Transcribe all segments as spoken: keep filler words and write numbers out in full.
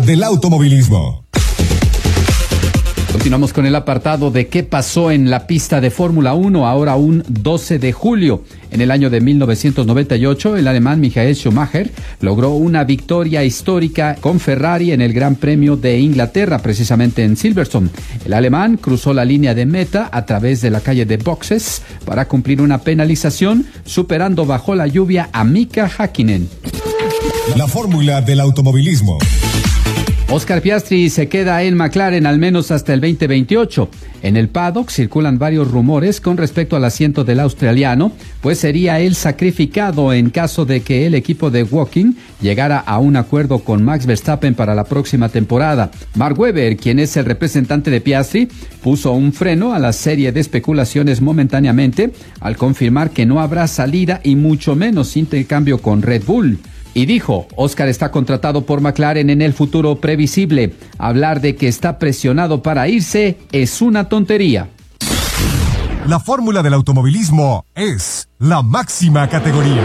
del automovilismo. Continuamos con el apartado de qué pasó en la pista de Fórmula uno, ahora un doce de julio. En el año de mil novecientos noventa y ocho, el alemán Michael Schumacher logró una victoria histórica con Ferrari en el Gran Premio de Inglaterra, precisamente en Silverstone. El alemán cruzó la línea de meta a través de la calle de boxes para cumplir una penalización, superando bajo la lluvia a Mika Häkkinen. La fórmula del automovilismo. Oscar Piastri se queda en McLaren al menos hasta el veinte veintiocho. En el paddock circulan varios rumores con respecto al asiento del australiano, pues sería él sacrificado en caso de que el equipo de Woking llegara a un acuerdo con Max Verstappen para la próxima temporada. Mark Webber, quien es el representante de Piastri, puso un freno a la serie de especulaciones momentáneamente al confirmar que no habrá salida y mucho menos intercambio con Red Bull. Y dijo, Oscar está contratado por McLaren en el futuro previsible. Hablar de que está presionado para irse es una tontería. La fórmula del automovilismo es la máxima categoría.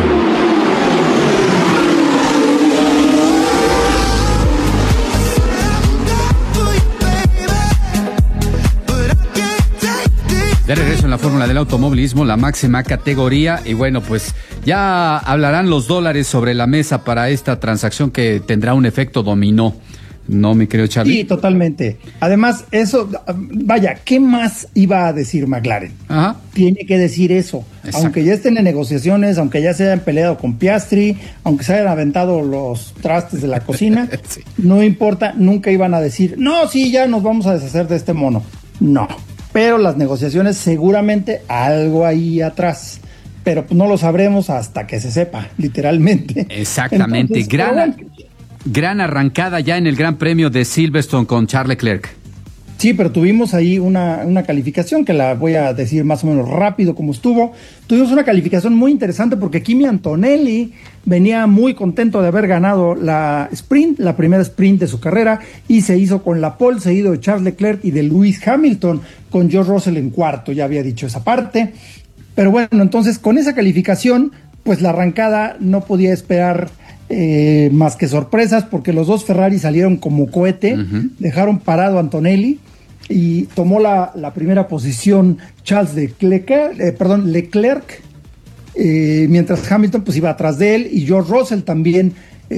De regreso en la fórmula del automovilismo, la máxima categoría, y bueno, pues ya hablarán los dólares sobre la mesa para esta transacción que tendrá un efecto dominó. ¿No, mi querido Charlie? Sí, totalmente. Además, eso, vaya, ¿qué más iba a decir McLaren? Ajá. Tiene que decir eso. Exacto. Aunque ya estén en negociaciones, aunque ya se hayan peleado con Piastri, aunque se hayan aventado los trastes de la cocina, sí. No importa, nunca iban a decir, no, sí, ya nos vamos a deshacer de este mono. No. Pero las negociaciones seguramente algo ahí atrás, pero no lo sabremos hasta que se sepa, literalmente. Exactamente. Entonces, gran, bueno, gran arrancada ya en el Gran Premio de Silverstone con Charles Leclerc. Sí, pero tuvimos ahí una, una calificación que la voy a decir más o menos rápido como estuvo. Tuvimos una calificación muy interesante porque Kimi Antonelli venía muy contento de haber ganado la sprint, la primera sprint de su carrera, y se hizo con la pole, seguido de Charles Leclerc y de Lewis Hamilton, con George Russell en cuarto, ya había dicho esa parte. Pero bueno, entonces con esa calificación, pues la arrancada no podía esperar eh, más que sorpresas, porque los dos Ferrari salieron como cohete, uh-huh. Dejaron parado a Antonelli, y tomó la, la primera posición Charles Leclerc, eh, perdón, Leclerc, eh, mientras Hamilton pues iba atrás de él, y George Russell también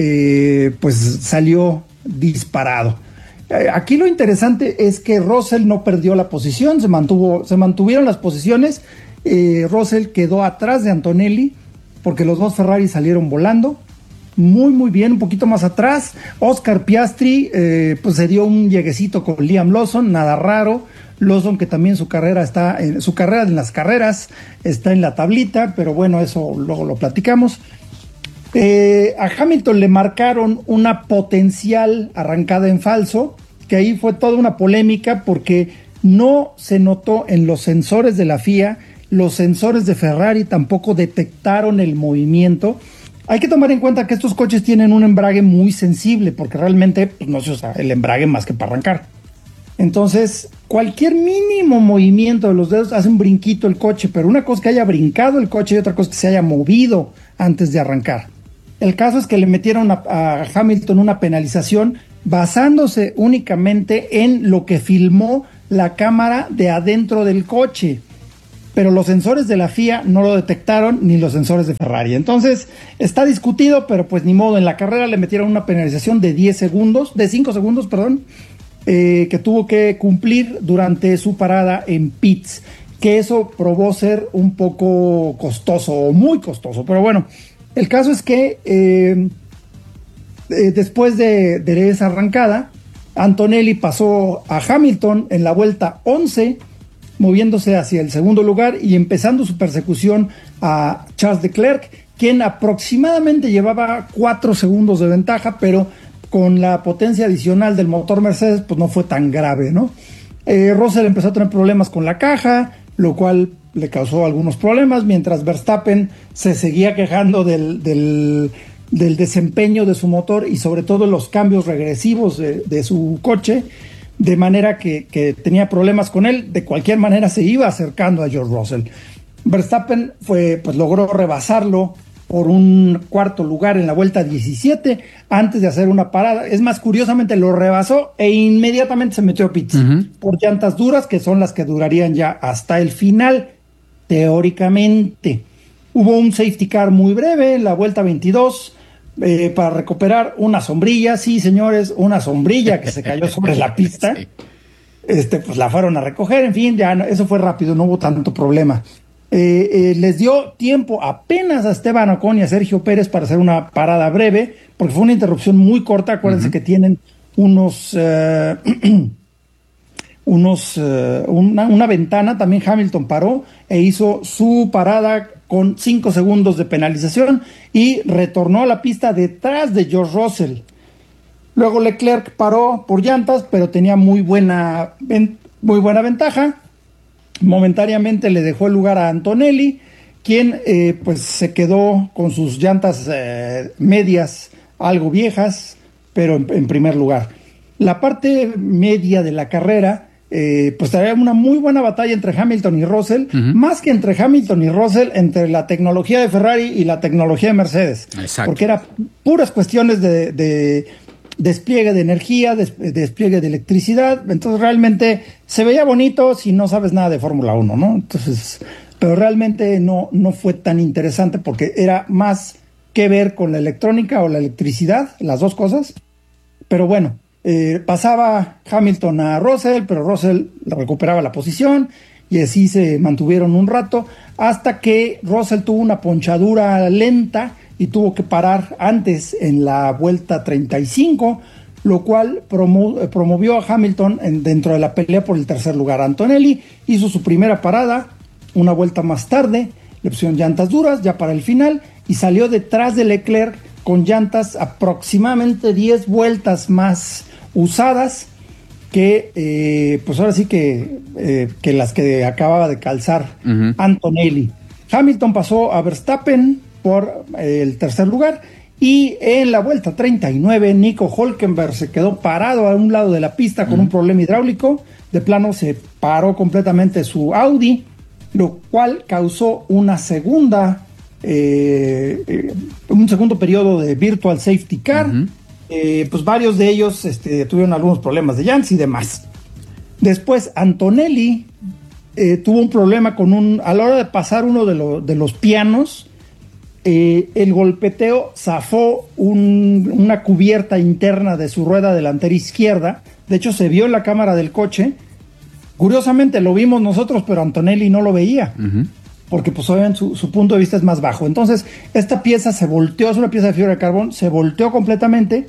eh, pues salió disparado. Eh, aquí lo interesante es que Russell no perdió la posición, se mantuvo, se mantuvieron las posiciones. eh, Russell quedó atrás de Antonelli porque los dos Ferrari salieron volando muy muy bien, un poquito más atrás. Oscar Piastri eh, pues se dio un lleguecito con Liam Lawson, nada raro. Lawson, que también su carrera está en su carrera en las carreras está en la tablita, pero bueno, eso luego lo platicamos. Eh, a Hamilton le marcaron una potencial arrancada en falso, que ahí fue toda una polémica porque no se notó en los sensores de la F I A, los sensores de Ferrari tampoco detectaron el movimiento. Hay que tomar en cuenta que estos coches tienen un embrague muy sensible, porque realmente pues, no se usa el embrague más que para arrancar. Entonces, cualquier mínimo movimiento de los dedos hace un brinquito el coche, pero una cosa es que haya brincado el coche y otra cosa es que se haya movido antes de arrancar. El caso es que le metieron a, a Hamilton una penalización basándose únicamente en lo que filmó la cámara de adentro del coche. Pero los sensores de la F I A no lo detectaron, ni los sensores de Ferrari. Entonces, está discutido, pero pues ni modo. En la carrera le metieron una penalización de diez segundos, de cinco segundos, perdón, eh, que tuvo que cumplir durante su parada en pits, que eso probó ser un poco costoso, o muy costoso. Pero bueno, el caso es que eh, eh, después de, de esa arrancada, Antonelli pasó a Hamilton en la vuelta once, moviéndose hacia el segundo lugar y empezando su persecución a Charles Leclerc, quien aproximadamente llevaba cuatro segundos de ventaja, pero con la potencia adicional del motor Mercedes, pues no fue tan grave, ¿no? Eh, Russell empezó a tener problemas con la caja, lo cual le causó algunos problemas, mientras Verstappen se seguía quejando del, del, del desempeño de su motor y sobre todo los cambios regresivos de, de su coche, de manera que, que tenía problemas con él. De cualquier manera se iba acercando a George Russell. Verstappen fue, pues logró rebasarlo por un cuarto lugar en la vuelta diecisiete antes de hacer una parada. Es más, curiosamente lo rebasó e inmediatamente se metió a pits uh-huh. por llantas duras, que son las que durarían ya hasta el final, teóricamente. Hubo un safety car muy breve en la vuelta veintidós eh, para recuperar una sombrilla. Sí, señores, una sombrilla que se cayó sobre la pista. Sí. Este, pues la fueron a recoger, en fin, ya no, eso fue rápido, no hubo tanto problema. Eh, eh, les dio tiempo apenas a Esteban Ocon y a Sergio Pérez para hacer una parada breve, porque fue una interrupción muy corta. Acuérdense uh-huh. que tienen unos uh, unos uh, una, una ventana. También Hamilton paró e hizo su parada con cinco segundos de penalización y retornó a la pista detrás de George Russell. Luego Leclerc paró por llantas, pero tenía muy buena muy buena ventaja. Momentáneamente le dejó el lugar a Antonelli, quien eh, pues se quedó con sus llantas eh, medias algo viejas, pero en, en primer lugar. La parte media de la carrera, eh, pues traía una muy buena batalla entre Hamilton y Russell, uh-huh. más que entre Hamilton y Russell, entre la tecnología de Ferrari y la tecnología de Mercedes. Exacto. Porque eran puras cuestiones de, de despliegue de energía, des, despliegue de electricidad. Entonces realmente se veía bonito si no sabes nada de Fórmula uno, ¿no? Entonces, pero realmente no, no fue tan interesante porque era más que ver con la electrónica o la electricidad, las dos cosas. Pero bueno, eh, pasaba Hamilton a Russell, pero Russell recuperaba la posición y así se mantuvieron un rato hasta que Russell tuvo una ponchadura lenta y tuvo que parar antes en la vuelta treinta y cinco, lo cual promo- promovió a Hamilton en, dentro de la pelea por el tercer lugar. Antonelli hizo su primera parada una vuelta más tarde, le pusieron llantas duras ya para el final y salió detrás de Leclerc con llantas aproximadamente diez vueltas más usadas que eh, pues ahora sí que, eh, que las que acababa de calzar uh-huh. Antonelli. Hamilton pasó a Verstappen por eh, el tercer lugar y en la vuelta treinta y nueve Nico Hülkenberg se quedó parado a un lado de la pista con uh-huh. un problema hidráulico. De plano se paró completamente su Audi, lo cual causó una segunda eh, eh, un segundo periodo de virtual safety car. Uh-huh. Eh, pues varios de ellos este, tuvieron algunos problemas de llantas y demás. Después Antonelli eh, tuvo un problema con un a la hora de pasar uno de, lo, de los pianos. Eh, el golpeteo zafó un, una cubierta interna de su rueda delantera izquierda. De hecho se vio en la cámara del coche. Curiosamente lo vimos nosotros, pero Antonelli no lo veía, uh-huh. porque pues obviamente su, su punto de vista es más bajo. Entonces esta pieza se volteó, es una pieza de fibra de carbón, se volteó completamente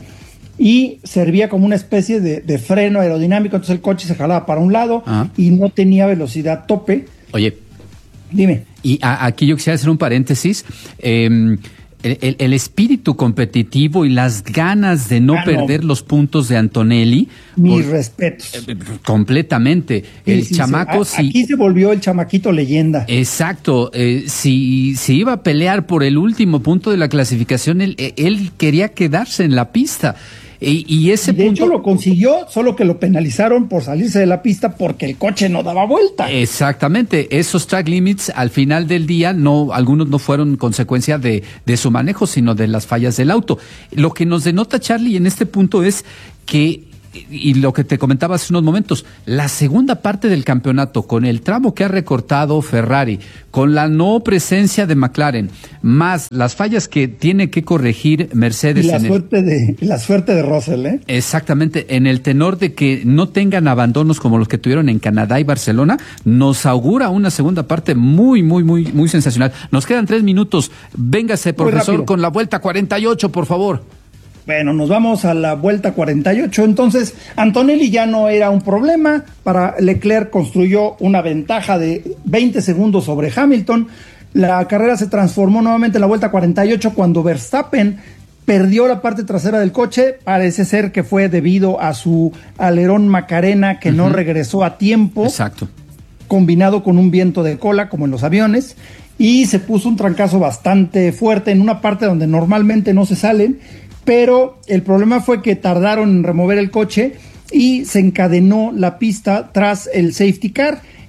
y servía como una especie de, de freno aerodinámico. Entonces el coche se jalaba para un lado uh-huh. y no tenía velocidad tope. Oye, dime. Y a, aquí yo quisiera hacer un paréntesis. Eh, el, el, el espíritu competitivo y las ganas de no ah, perder no. los puntos de Antonelli. Mis por, respetos. Eh, completamente. Sí, el sí, chamaco sí. Aquí sí, se volvió el chamaquito leyenda. Exacto. Eh, si, si iba a pelear por el último punto de la clasificación, él, él quería quedarse en la pista. Y, y ese de punto... hecho lo consiguió, solo que lo penalizaron por salirse de la pista porque el coche no daba vuelta. Exactamente, esos track limits al final del día, no, algunos no fueron consecuencia de, de su manejo, sino de las fallas del auto. Lo que nos denota, Charlie, en este punto es que, y lo que te comentaba hace unos momentos, la segunda parte del campeonato, con el tramo que ha recortado Ferrari, con la no presencia de McLaren, más las fallas que tiene que corregir Mercedes. Y la, en suerte, el... de, la suerte de Russell, ¿eh? Exactamente, en el tenor de que no tengan abandonos como los que tuvieron en Canadá y Barcelona, nos augura una segunda parte muy, muy, muy, muy sensacional. Nos quedan tres minutos. Véngase, profesor, con la vuelta cuarenta y ocho, por favor. Bueno, nos vamos a la vuelta cuarenta y ocho. Entonces, Antonelli ya no era un problema. Para Leclerc construyó una ventaja de veinte segundos sobre Hamilton. La carrera se transformó nuevamente en la vuelta cuarenta y ocho cuando Verstappen perdió la parte trasera del coche. Parece ser que fue debido a su alerón Macarena que uh-huh. no regresó a tiempo. Exacto. Combinado con un viento de cola como en los aviones. Y se puso un trancazo bastante fuerte en una parte donde normalmente no se salen. Pero el problema fue que tardaron en remover el coche y se encadenó la pista tras el safety car.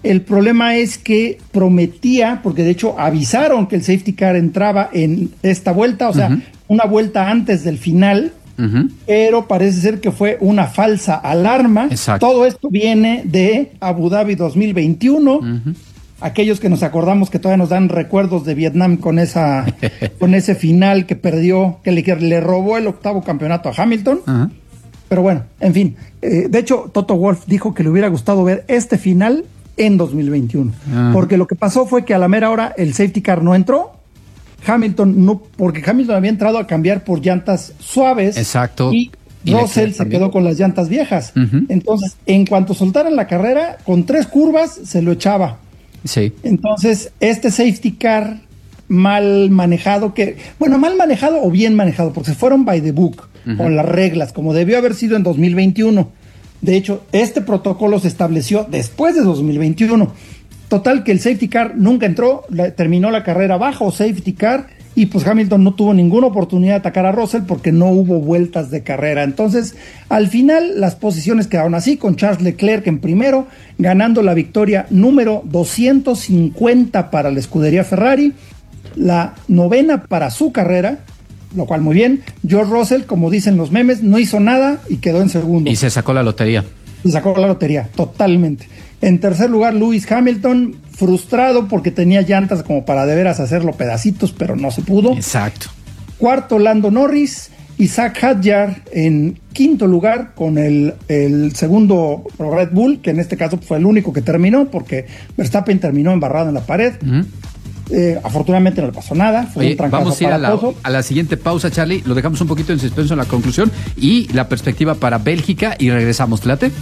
El problema es que prometía, porque de hecho avisaron que el safety car entraba en esta vuelta, o sea, uh-huh. una vuelta antes del final, uh-huh. pero parece ser que fue una falsa alarma. Exacto. Todo esto viene de Abu Dhabi dos mil veintiuno. Uh-huh. Aquellos que nos acordamos que todavía nos dan recuerdos de Vietnam con esa con ese final que perdió, que le, que le robó el octavo campeonato a Hamilton. Uh-huh. Pero bueno, en fin. Eh, de hecho, Toto Wolff dijo que le hubiera gustado ver este final en dos mil veintiuno. Uh-huh. Porque lo que pasó fue que a la mera hora el safety car no entró. Hamilton no, porque Hamilton había entrado a cambiar por llantas suaves. Exacto. Y, y Russell se quedó con las llantas viejas. Uh-huh. Entonces, en cuanto soltaran la carrera, con tres curvas se lo echaba. Sí. Entonces, este safety car mal manejado, que, bueno, mal manejado o bien manejado, porque se fueron by the book, uh-huh. con las reglas, como debió haber sido en dos mil veintiuno. De hecho, este protocolo se estableció después de dos mil veintiuno. Total que el safety car nunca entró, la, terminó la carrera bajo safety car y pues Hamilton no tuvo ninguna oportunidad de atacar a Russell porque no hubo vueltas de carrera. Entonces, al final las posiciones quedaron así, con Charles Leclerc en primero, ganando la victoria número doscientos cincuenta para la escudería Ferrari, la novena para su carrera, lo cual muy bien. George Russell, como dicen los memes, no hizo nada y quedó en segundo. Y se sacó la lotería. Se sacó la lotería, totalmente. En tercer lugar, Lewis Hamilton, frustrado porque tenía llantas como para de veras hacerlo pedacitos, pero no se pudo. Exacto. Cuarto, Lando Norris. Isaac Hadjar en quinto lugar con el, el segundo Red Bull, que en este caso fue el único que terminó, porque Verstappen terminó embarrado en la pared. Uh-huh. Eh, afortunadamente no le pasó nada. Fue Oye, un trancazo vamos a ir a la, aparatoso. a la siguiente pausa, Charlie. Lo dejamos un poquito en suspenso en la conclusión y la perspectiva para Bélgica y regresamos. ¿Te late?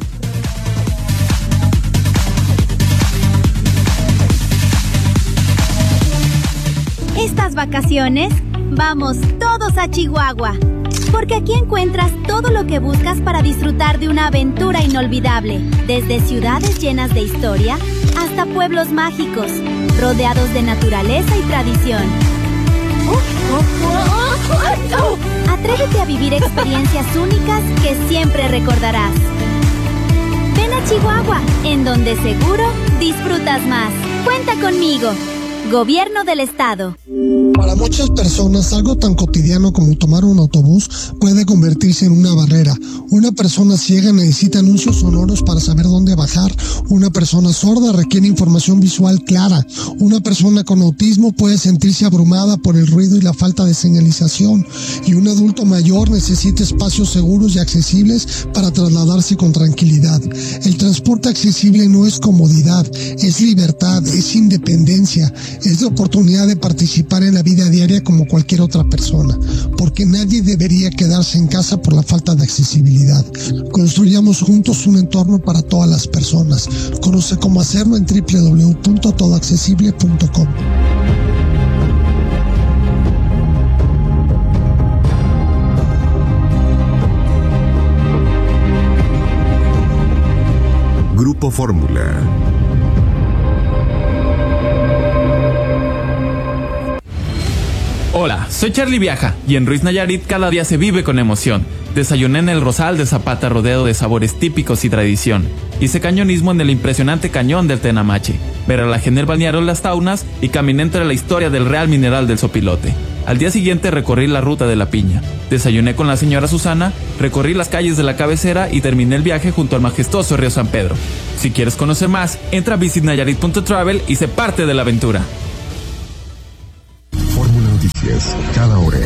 Estas vacaciones, vamos todos a Chihuahua, porque aquí encuentras todo lo que buscas para disfrutar de una aventura inolvidable, desde ciudades llenas de historia hasta pueblos mágicos, rodeados de naturaleza y tradición. Atrévete a vivir experiencias únicas que siempre recordarás. Ven a Chihuahua, en donde seguro disfrutas más. Cuenta conmigo. Gobierno del Estado. Para muchas personas, algo tan cotidiano como tomar un autobús puede convertirse en una barrera. Una persona ciega necesita anuncios sonoros para saber dónde bajar. Una persona sorda requiere información visual clara. Una persona con autismo puede sentirse abrumada por el ruido y la falta de señalización. Y un adulto mayor necesita espacios seguros y accesibles para trasladarse con tranquilidad. El transporte accesible no es comodidad, es libertad, es independencia. Es la oportunidad de participar en la vida diaria como cualquier otra persona, porque nadie debería quedarse en casa por la falta de accesibilidad. Construyamos juntos un entorno para todas las personas. Conoce cómo hacerlo en doble u doble u doble u punto todo accesible punto com. Grupo Fórmula. Hola, soy Charlie Viaja y en Ruiz Nayarit cada día se vive con emoción. Desayuné en el Rosal de Zapata rodeado de sabores típicos y tradición. Hice cañonismo en el impresionante cañón del Tenamache. Me relajé en el balneario Las Taunas y caminé entre la historia del Real Mineral del Sopilote. Al día siguiente recorrí la ruta de la piña. Desayuné con la señora Susana, recorrí las calles de la cabecera y terminé el viaje junto al majestuoso río San Pedro. Si quieres conocer más, entra a visit nayarit punto travel y sé parte de la aventura. Noticias, cada hora.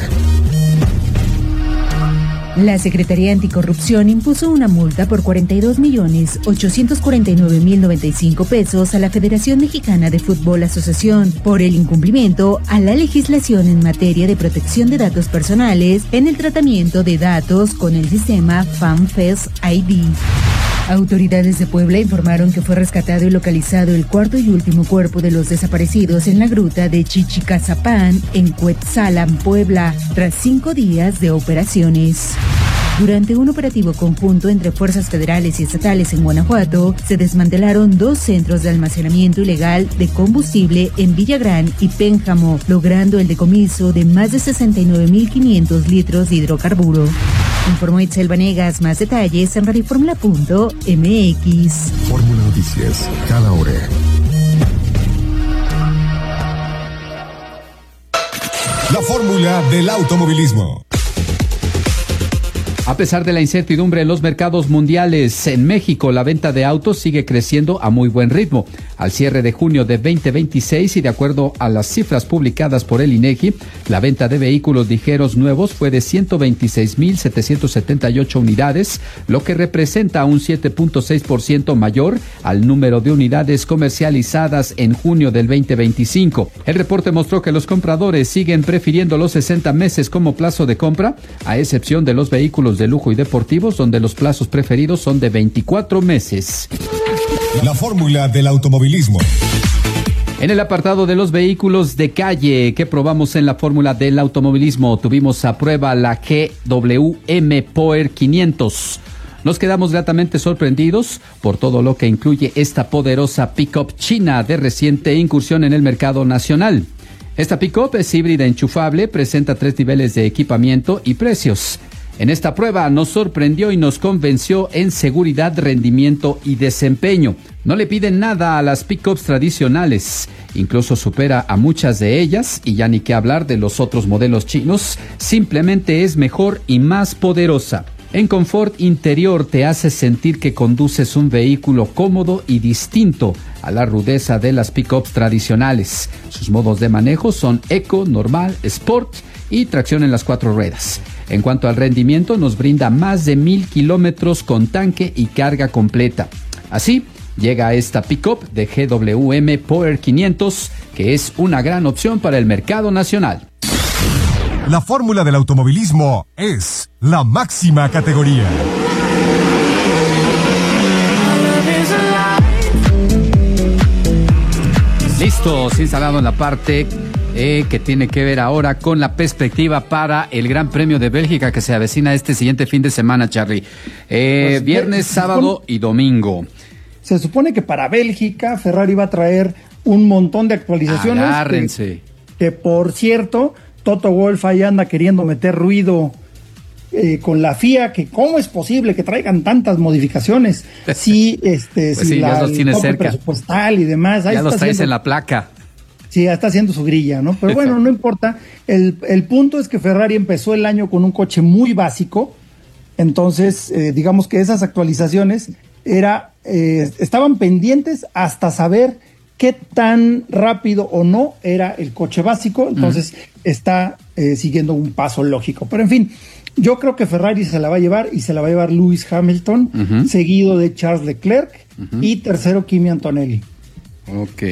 La Secretaría Anticorrupción impuso una multa por cuarenta y dos millones ochocientos cuarenta y nueve mil noventa y cinco pesos a la Federación Mexicana de Fútbol Asociación por el incumplimiento a la legislación en materia de protección de datos personales en el tratamiento de datos con el sistema FAMFES I D. Autoridades de Puebla informaron que fue rescatado y localizado el cuarto y último cuerpo de los desaparecidos en la gruta de Chichicazapán, en Cuetzalan, Puebla, tras cinco días de operaciones. Durante un operativo conjunto entre fuerzas federales y estatales en Guanajuato, se desmantelaron dos centros de almacenamiento ilegal de combustible en Villagrán y Pénjamo, logrando el decomiso de más de sesenta y nueve mil quinientos litros de hidrocarburo. Informó Itzel Vanegas. Más detalles en radioformula punto m x. Fórmula Noticias, cada hora. La fórmula del automovilismo. A pesar de la incertidumbre en los mercados mundiales, en México la venta de autos sigue creciendo a muy buen ritmo. Al cierre de junio de veinte veintiséis y de acuerdo a las cifras publicadas por el INEGI, la venta de vehículos ligeros nuevos fue de ciento veintiséis mil setecientos setenta y ocho unidades, lo que representa un siete punto seis por ciento mayor al número de unidades comercializadas en junio del veinte veinticinco. El reporte mostró que los compradores siguen prefiriendo los sesenta meses como plazo de compra, a excepción de los vehículos de lujo y deportivos, donde los plazos preferidos son de veinticuatro meses. La fórmula del automovilismo. En el apartado de los vehículos de calle que probamos en la fórmula del automovilismo, tuvimos a prueba la G W M Power quinientos. Nos quedamos gratamente sorprendidos por todo lo que incluye esta poderosa pick-up china de reciente incursión en el mercado nacional. Esta pick-up es híbrida enchufable, presenta tres niveles de equipamiento y precios. En esta prueba nos sorprendió y nos convenció en seguridad, rendimiento y desempeño. No le piden nada a las pick-ups tradicionales, incluso supera a muchas de ellas, y ya ni qué hablar de los otros modelos chinos, simplemente es mejor y más poderosa. En confort interior te hace sentir que conduces un vehículo cómodo y distinto a la rudeza de las pick-ups tradicionales. Sus modos de manejo son eco, normal, sport y tracción en las cuatro ruedas. En cuanto al rendimiento, nos brinda más de mil kilómetros con tanque y carga completa. Así, llega esta pick-up de G W M Power quinientos, que es una gran opción para el mercado nacional. La fórmula del automovilismo es la máxima categoría. Listos, instalado en la parte eh, que tiene que ver ahora con la perspectiva para el Gran Premio de Bélgica que se avecina este siguiente fin de semana, Charlie. Eh, Pues, viernes, se sábado supone- y domingo. Se supone que para Bélgica Ferrari va a traer un montón de actualizaciones. Agárrense. Que, que, por cierto, Toto Wolff ahí anda queriendo meter ruido eh, con la F I A, que cómo es posible que traigan tantas modificaciones. Sí, este, Pues si sí, ya la, los tienes el tope cerca. presupuestal y demás. Ahí Ya los está traes haciendo- en la placa. Sí, ya está haciendo su grilla, ¿no? Pero bueno, no importa. El, el punto es que Ferrari empezó el año con un coche muy básico. Entonces, eh, digamos que esas actualizaciones era, eh, estaban pendientes hasta saber qué tan rápido o no era el coche básico. Entonces, uh-huh. está eh, siguiendo un paso lógico. Pero en fin, yo creo que Ferrari se la va a llevar y se la va a llevar Lewis Hamilton, uh-huh. seguido de Charles Leclerc uh-huh. y tercero Kimi Antonelli. Ok.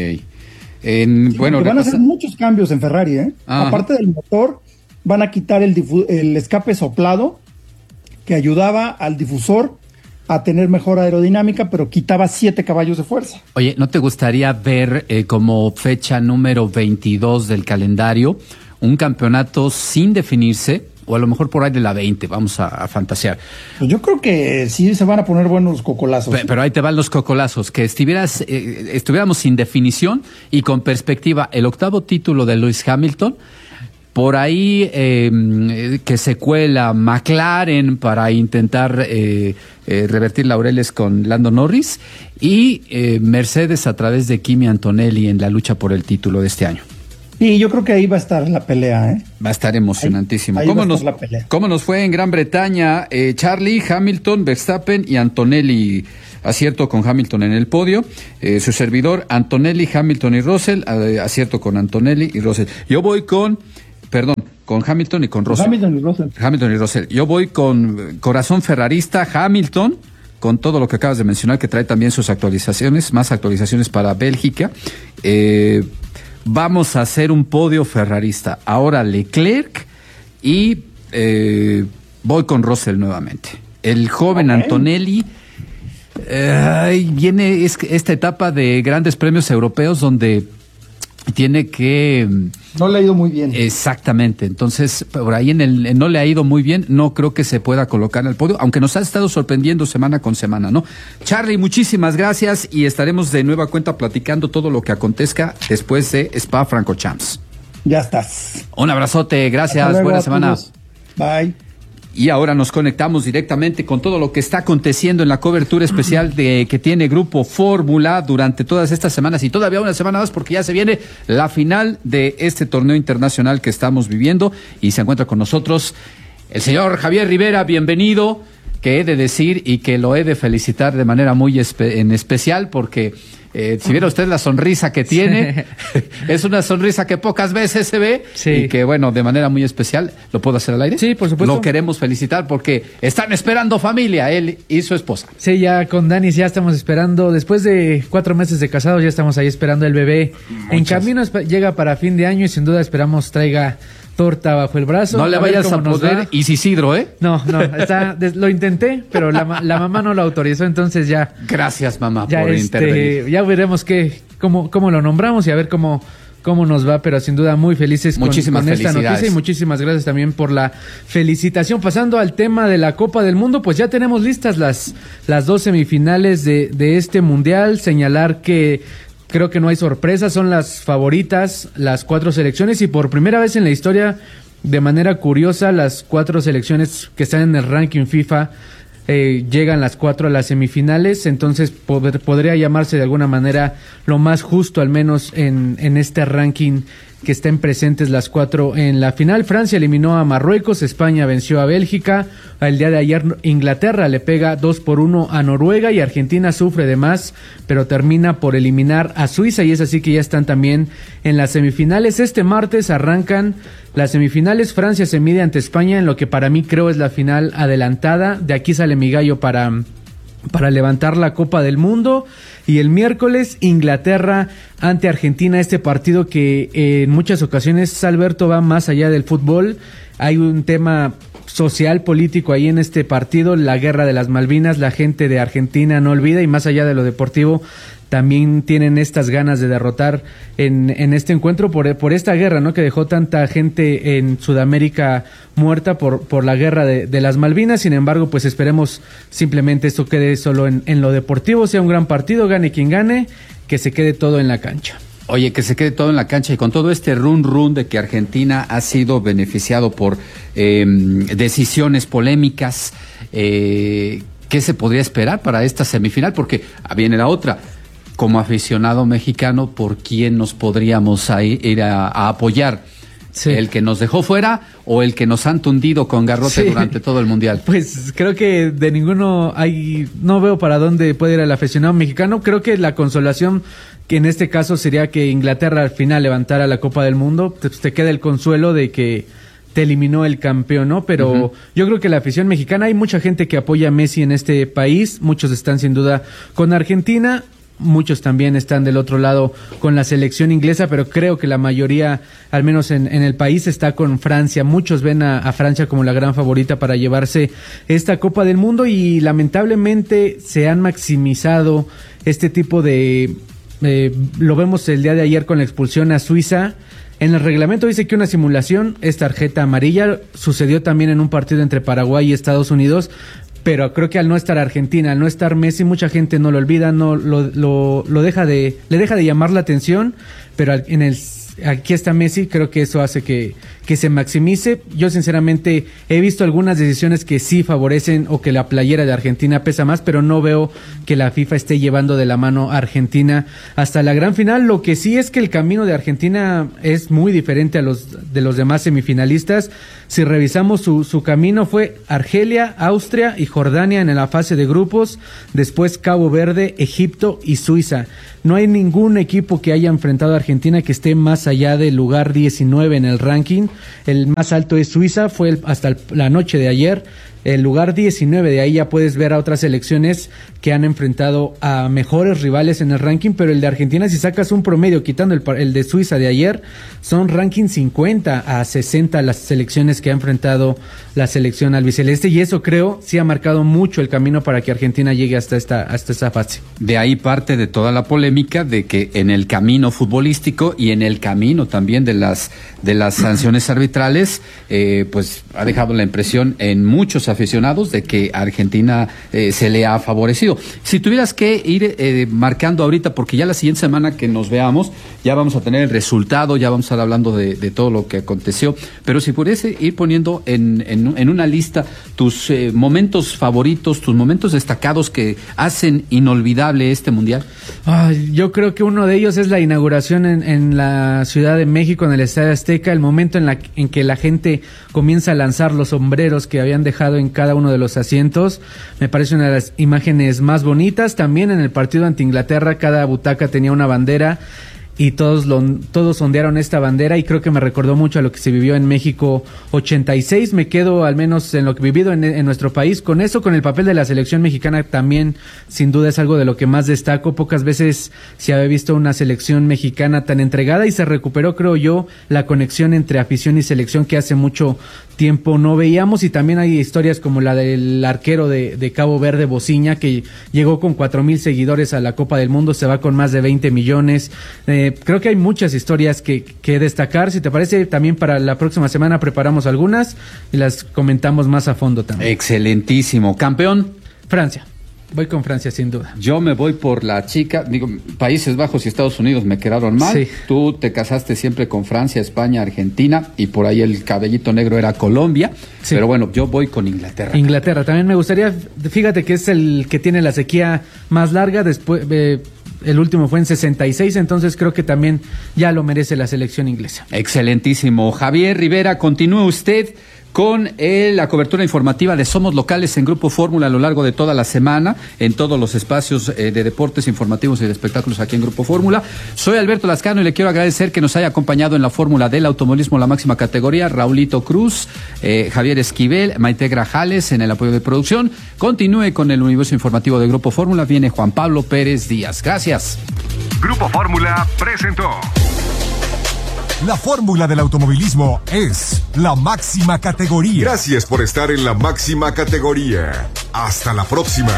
En, bueno, van repasa... a hacer muchos cambios en Ferrari, ¿eh? Ajá. Aparte del motor, van a quitar el, difu- el escape soplado que ayudaba al difusor a tener mejor aerodinámica, pero quitaba siete caballos de fuerza. Oye, ¿no te gustaría ver eh, como fecha número veintidós del calendario un campeonato sin definirse? O a lo mejor por ahí de la veinte, vamos a, a fantasear. Pues yo creo que sí se van a poner buenos los cocolazos. Pero, pero ahí te van los cocolazos, que estuvieras, eh, estuviéramos sin definición y con perspectiva. El octavo título de Lewis Hamilton, por ahí eh, que se cuela McLaren para intentar eh, eh, revertir laureles con Lando Norris y eh, Mercedes a través de Kimi Antonelli en la lucha por el título de este año. Sí, yo creo que ahí va a estar la pelea, ¿eh? Va a estar emocionantísimo. Ahí, ahí ¿Cómo, va a nos, estar la pelea. ¿Cómo nos fue en Gran Bretaña? Eh, Charlie, Hamilton, Verstappen y Antonelli. Acierto con Hamilton en el podio. Eh, su servidor, Antonelli, Hamilton y Russell. Eh, acierto con Antonelli y Russell. Yo voy con, perdón, con Hamilton y con Russell. Hamilton y Russell. Hamilton y Russell. Yo voy con corazón ferrarista, Hamilton, con todo lo que acabas de mencionar, que trae también sus actualizaciones, más actualizaciones para Bélgica. Eh... Vamos a hacer un podio ferrarista. Ahora Leclerc y eh, voy con Russell nuevamente. El joven okay. Antonelli eh, viene es, esta etapa de grandes premios europeos donde tiene que... No le ha ido muy bien. Exactamente. Entonces, por ahí en el no le ha ido muy bien. No creo que se pueda colocar en el podio, aunque nos ha estado sorprendiendo semana con semana, ¿no? Charlie, muchísimas gracias y estaremos de nueva cuenta platicando todo lo que acontezca después de Spa-Francorchamps. Ya estás. Un abrazote. Gracias. Buena semana. Bye. Y ahora nos conectamos directamente con todo lo que está aconteciendo en la cobertura especial de que tiene Grupo Fórmula durante todas estas semanas y todavía una semana más porque ya se viene la final de este torneo internacional que estamos viviendo y se encuentra con nosotros el señor Javier Rivera. Bienvenido, que he de decir y que lo he de felicitar de manera muy espe- en especial porque eh, si viera usted la sonrisa que tiene, sí. Es una sonrisa que pocas veces se ve, sí. Y que bueno, de manera muy especial, ¿lo puedo hacer al aire? Sí, por supuesto. Lo queremos felicitar porque están esperando familia, él y su esposa. Sí, ya con Dani ya estamos esperando, después de cuatro meses de casados ya estamos ahí esperando el bebé. Muchas. En camino llega para fin de año y sin duda esperamos traiga torta bajo el brazo. No le a vayas a poder Isidro, ¿eh? No, no, está, lo intenté, pero la, la mamá no lo autorizó, entonces ya. Gracias, mamá, ya por este, intervenir. Ya veremos qué, cómo, cómo lo nombramos y a ver cómo, cómo nos va, pero sin duda muy felices con, con esta noticia y muchísimas gracias también por la felicitación. Pasando al tema de la Copa del Mundo, pues ya tenemos listas las, las dos semifinales de, de este mundial. Señalar que creo que no hay sorpresas, son las favoritas, las cuatro selecciones y por primera vez en la historia, de manera curiosa, las cuatro selecciones que están en el ranking FIFA eh, llegan las cuatro a las semifinales, entonces pod- podría llamarse de alguna manera lo más justo, al menos en, en este ranking, que estén presentes las cuatro en la final. Francia eliminó a Marruecos, España venció a Bélgica, el día de ayer Inglaterra le pega dos por uno a Noruega y Argentina sufre de más, pero termina por eliminar a Suiza y es así que ya están también en las semifinales. Este martes arrancan las semifinales, Francia se mide ante España en lo que para mí creo es la final adelantada, de aquí sale mi gallo para... para levantar la Copa del Mundo. Y el miércoles Inglaterra ante Argentina, este partido que eh, en muchas ocasiones, Alberto, va más allá del fútbol. Hay un tema social, político ahí en este partido, la guerra de las Malvinas, la gente de Argentina no olvida y más allá de lo deportivo también tienen estas ganas de derrotar en, en este encuentro por, por esta guerra, ¿no? Que dejó tanta gente en Sudamérica muerta por, por la guerra de, de las Malvinas. Sin embargo, pues esperemos simplemente esto quede solo en, en lo deportivo, sea un gran partido, gane quien gane, que se quede todo en la cancha. Oye, que se quede todo en la cancha y con todo este run run de que Argentina ha sido beneficiado por eh, decisiones polémicas, eh, ¿qué se podría esperar para esta semifinal? Porque viene la otra. Como aficionado mexicano, ¿por quién nos podríamos a ir, ir a, a apoyar? Sí. ¿El que nos dejó fuera o el que nos han tundido con garrote sí. durante todo el mundial? Pues creo que de ninguno hay, no veo para dónde puede ir el aficionado mexicano. Creo que la consolación, que en este caso sería que Inglaterra al final levantara la Copa del Mundo, te, te queda el consuelo de que te eliminó el campeón, ¿no? Pero uh-huh. yo creo que la afición mexicana, hay mucha gente que apoya a Messi en este país, muchos están sin duda con Argentina. Muchos también están del otro lado con la selección inglesa, pero creo que la mayoría, al menos en, en el país, está con Francia. Muchos ven a, a Francia como la gran favorita para llevarse esta Copa del Mundo y lamentablemente se han maximizado este tipo de... Eh, lo vemos el día de ayer con la expulsión a Suiza. En el reglamento dice que una simulación es tarjeta amarilla. Sucedió también en un partido entre Paraguay y Estados Unidos. Pero creo que al no estar Argentina, al no estar Messi, mucha gente no lo olvida, no lo, lo, lo deja de, le deja de llamar la atención, pero en el, aquí está Messi, creo que eso hace que, que se maximice. Yo sinceramente he visto algunas decisiones que sí favorecen o que la playera de Argentina pesa más, pero no veo que la FIFA esté llevando de la mano a Argentina hasta la gran final. Lo que sí es que el camino de Argentina es muy diferente a los de los demás semifinalistas. Si revisamos su, su camino, fue Argelia, Austria y Jordania en la fase de grupos, después Cabo Verde, Egipto y Suiza. No hay ningún equipo que haya enfrentado a Argentina que esté más allá del lugar diecinueve en el ranking. El más alto es Suiza, fue el, hasta el, la noche de ayer. El lugar diecinueve, de ahí ya puedes ver a otras selecciones que han enfrentado a mejores rivales en el ranking, pero el de Argentina, si sacas un promedio quitando el, el de Suiza de ayer, son ranking cincuenta a sesenta las selecciones que ha enfrentado la selección albiceleste, y eso creo sí ha marcado mucho el camino para que Argentina llegue hasta esta, hasta esta fase. De ahí parte de toda la polémica de que en el camino futbolístico y en el camino también de las, de las sanciones arbitrales, eh, pues ha dejado la impresión en muchos los aficionados de que a Argentina eh, se le ha favorecido. Si tuvieras que ir eh, marcando ahorita, porque ya la siguiente semana que nos veamos, ya vamos a tener el resultado, ya vamos a estar hablando de, de todo lo que aconteció, pero si pudiese ir poniendo en, en, en una lista tus eh, momentos favoritos, tus momentos destacados que hacen inolvidable este Mundial. Ay, yo creo que uno de ellos es la inauguración en, en la Ciudad de México, en el Estadio Azteca, el momento en, la, en que la gente comienza a lanzar los sombreros que habían dejado en cada uno de los asientos. Me parece una de las imágenes más bonitas. También en el partido ante Inglaterra, cada butaca tenía una bandera y todos lo, todos ondearon esta bandera, y creo que me recordó mucho a lo que se vivió en México ochenta y seis. Me quedo al menos en lo que he vivido en, en nuestro país con eso. Con el papel de la selección mexicana también, sin duda, es algo de lo que más destaco. Pocas veces se había visto una selección mexicana tan entregada, y se recuperó, creo yo, la conexión entre afición y selección que hace mucho tiempo no veíamos. Y también hay historias como la del arquero de, de Cabo Verde, Bociña, que llegó con cuatro mil seguidores a la Copa del Mundo, se va con más de veinte millones. Eh, creo que hay muchas historias que, que destacar. Si te parece, también para la próxima semana preparamos algunas y las comentamos más a fondo también. Excelentísimo. Campeón. Francia. Voy con Francia, sin duda. Yo me voy por la chica. Digo, Países Bajos y Estados Unidos me quedaron mal. Sí. Tú te casaste siempre con Francia, España, Argentina, y por ahí el cabellito negro era Colombia. Sí. Pero bueno, yo voy con Inglaterra. Inglaterra. También me gustaría, fíjate que es el que tiene la sequía más larga. Después, eh, el último fue en sesenta y seis, entonces creo que también ya lo merece la selección inglesa. Excelentísimo. Javier Rivera, continúe usted con eh, la cobertura informativa de Somos Locales en Grupo Fórmula a lo largo de toda la semana, en todos los espacios eh, de deportes informativos y de espectáculos aquí en Grupo Fórmula. Soy Alberto Lascano y le quiero agradecer que nos haya acompañado en la fórmula del automovilismo, la máxima categoría, Raulito Cruz, eh, Javier Esquivel, Maite Grajales en el apoyo de producción. Continúe con el universo informativo de Grupo Fórmula, viene Juan Pablo Pérez Díaz. Gracias. Grupo Fórmula presentó. La fórmula del automovilismo es la máxima categoría. Gracias por estar en la máxima categoría. Hasta la próxima.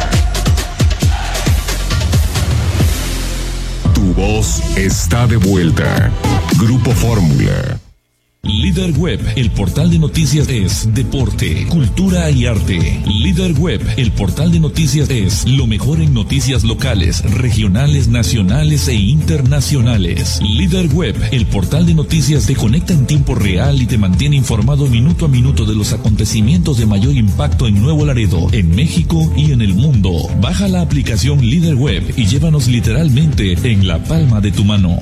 Tu voz está de vuelta. Grupo Fórmula. Líder Web, el portal de noticias es deporte, cultura y arte. Líder Web, el portal de noticias es lo mejor en noticias locales, regionales, nacionales e internacionales. Líder Web, el portal de noticias te conecta en tiempo real y te mantiene informado minuto a minuto de los acontecimientos de mayor impacto en Nuevo Laredo, en México y en el mundo. Baja la aplicación Líder Web y llévanos literalmente en la palma de tu mano.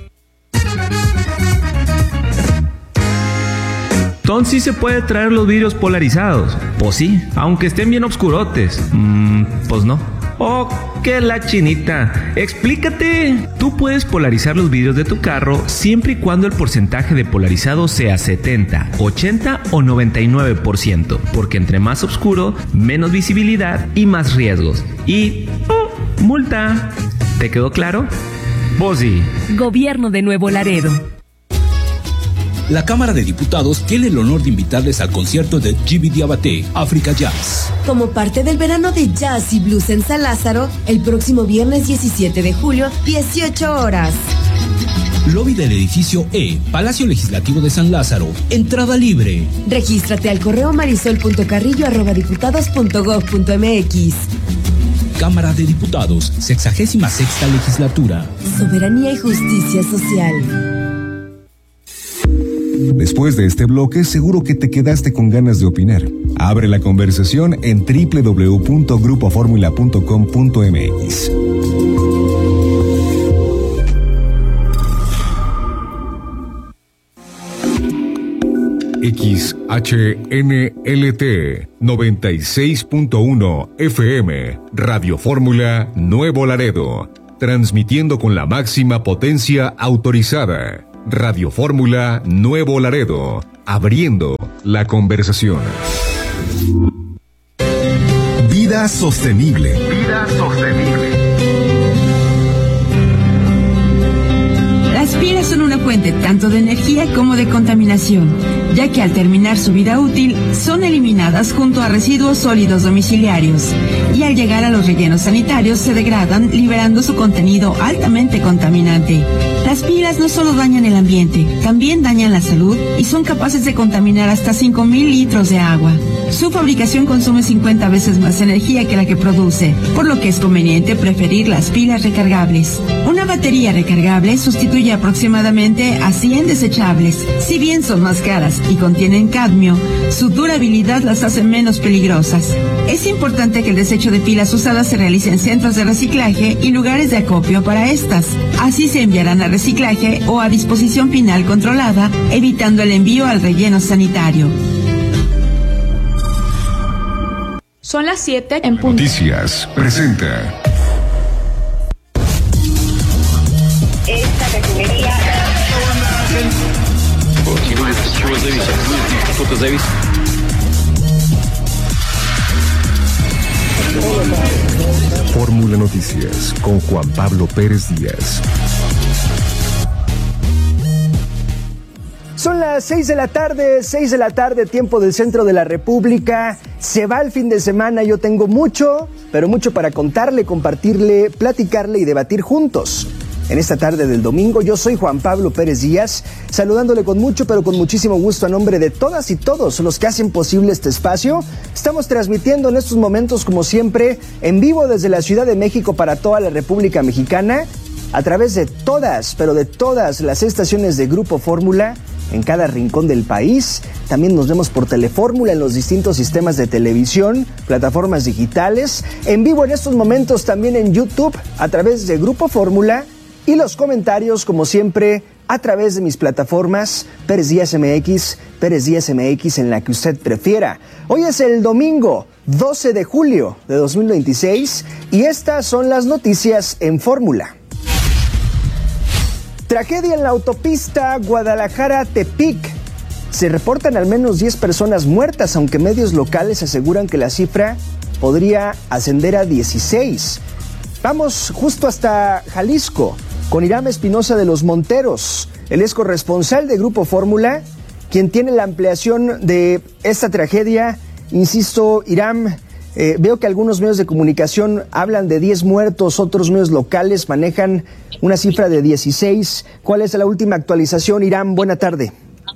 Entonces sí se puede traer los vidrios polarizados. Pues sí, aunque estén bien oscurotes. Mm, pues no. Oh, que la chinita. Explícate. Tú puedes polarizar los vidrios de tu carro siempre y cuando el porcentaje de polarizado sea setenta, ochenta o noventa y nueve por ciento. Porque entre más oscuro, menos visibilidad y más riesgos. Y... Oh, multa. ¿Te quedó claro? Pues sí. Gobierno de Nuevo Laredo. La Cámara de Diputados tiene el honor de invitarles al concierto de Jimmy Diabaté, Africa Jazz. Como parte del verano de jazz y blues en San Lázaro, el próximo viernes diecisiete de julio, dieciocho horas. Lobby del edificio E, Palacio Legislativo de San Lázaro. Entrada libre. Regístrate al correo marisol punto carrillo arroba diputados punto gob punto mx. Cámara de Diputados, sexagésima sexta legislatura. Soberanía y justicia social. Después de este bloque, seguro que te quedaste con ganas de opinar. Abre la conversación en doble u doble u doble u punto grupo fórmula punto com punto mx. X H N L T noventa y seis punto uno F M, Radio Fórmula Nuevo Laredo, transmitiendo con la máxima potencia autorizada. Radio Fórmula Nuevo Laredo, abriendo la conversación. Vida sostenible. Vida sostenible. Las piedras son una fuente tanto de energía como de contaminación. ya que al terminar su vida útil son eliminadas junto a residuos sólidos domiciliarios y al llegar a los rellenos sanitarios se degradan, liberando su contenido altamente contaminante. Las pilas no solo dañan el ambiente, también dañan la salud y son capaces de contaminar hasta cinco mil litros de agua. Su fabricación consume cincuenta veces más energía que la que produce, por lo que es conveniente preferir las pilas recargables. Una batería recargable sustituye aproximadamente a cien desechables. Si bien son más caras y contienen cadmio, su durabilidad las hace menos peligrosas. Es importante que el desecho de pilas usadas se realice en centros de reciclaje y lugares de acopio para estas. Así se enviarán a reciclaje o a disposición final controlada, evitando el envío al relleno sanitario. Son las siete en punto. Noticias presenta. Esta refinería. Fórmula Noticias con Juan Pablo Pérez Díaz. Son las seis de la tarde, seis de la tarde, tiempo del centro de la República. Se va el fin de semana, yo tengo mucho, pero mucho para contarle, compartirle, platicarle y debatir juntos. En esta tarde del domingo, yo soy Juan Pablo Pérez Díaz, saludándole con mucho, pero con muchísimo gusto a nombre de todas y todos los que hacen posible este espacio. Estamos transmitiendo en estos momentos, como siempre, en vivo desde la Ciudad de México para toda la República Mexicana, a través de todas, pero de todas las estaciones de Grupo Fórmula, en cada rincón del país. También nos vemos por Telefórmula en los distintos sistemas de televisión, plataformas digitales, en vivo en estos momentos también en YouTube a través de Grupo Fórmula y los comentarios como siempre a través de mis plataformas Pérez Díaz M X, Pérez Díaz M X en la que usted prefiera. Hoy es el domingo doce de julio de dos mil veintiséis y estas son las noticias en Fórmula. Tragedia en la autopista Guadalajara-Tepic. Se reportan al menos diez personas muertas, aunque medios locales aseguran que la cifra podría ascender a dieciséis. Vamos justo hasta Jalisco, con Iram Espinosa de los Monteros. Él es corresponsal de Grupo Fórmula, quien tiene la ampliación de esta tragedia. Insisto, Iram, Eh, veo que algunos medios de comunicación hablan de diez muertos, otros medios locales manejan una cifra de dieciséis. ¿Cuál es la última actualización, Iram? Buena tarde.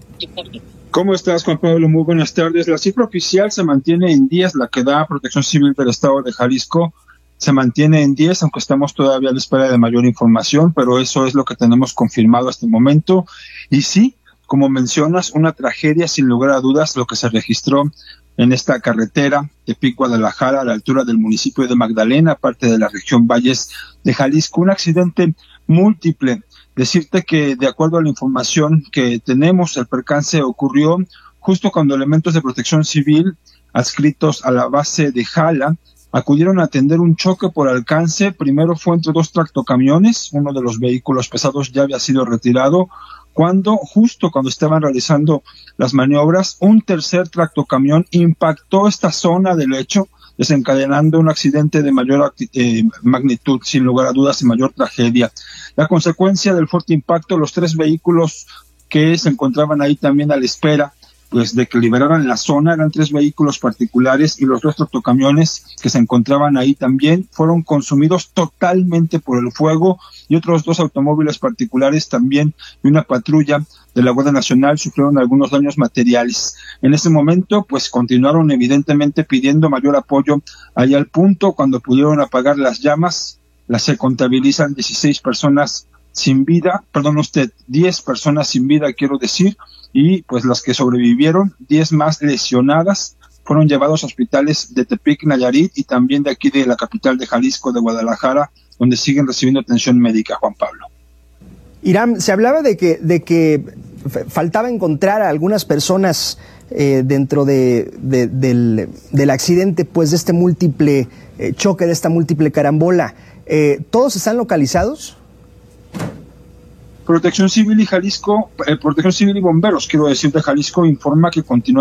¿Cómo estás, Juan Pablo? Muy buenas tardes. La cifra oficial se mantiene en diez, la que da Protección Civil del Estado de Jalisco se mantiene en diez, aunque estamos todavía a la espera de mayor información, pero eso es lo que tenemos confirmado hasta el momento. Y sí, como mencionas, una tragedia sin lugar a dudas, lo que se registró en esta carretera Tepic Guadalajara a la altura del municipio de Magdalena, parte de la región Valles de Jalisco, un accidente múltiple. Decirte que de acuerdo a la información que tenemos, el percance ocurrió justo cuando elementos de protección civil adscritos a la base de Jala acudieron a atender un choque por alcance. Primero fue entre dos tractocamiones, uno de los vehículos pesados ya había sido retirado, cuando justo cuando estaban realizando las maniobras, un tercer tractocamión impactó esta zona del hecho, desencadenando un accidente de mayor eh, magnitud, sin lugar a dudas, y mayor tragedia. La consecuencia del fuerte impacto, los tres vehículos que se encontraban ahí también a la espera, pues de que liberaran la zona, eran tres vehículos particulares y los dos tractocamiones que se encontraban ahí también fueron consumidos totalmente por el fuego, y otros dos automóviles particulares también y una patrulla de la Guardia Nacional sufrieron algunos daños materiales. En ese momento, pues continuaron evidentemente pidiendo mayor apoyo allá al punto. Cuando pudieron apagar las llamas, las se contabilizan dieciséis personas sin vida, perdón usted, diez personas sin vida quiero decir, y pues las que sobrevivieron, diez más lesionadas, fueron llevados a hospitales de Tepic, Nayarit, y también de aquí de la capital de Jalisco, de Guadalajara, donde siguen recibiendo atención médica, Juan Pablo. Iram, se hablaba de que, de que faltaba encontrar a algunas personas eh, dentro de, de, del, del accidente, pues de este múltiple eh, choque, de esta múltiple carambola. Eh, ¿Todos están localizados? Protección Civil y Jalisco, eh, Protección Civil y Bomberos, quiero decir, de Jalisco, informa que continúa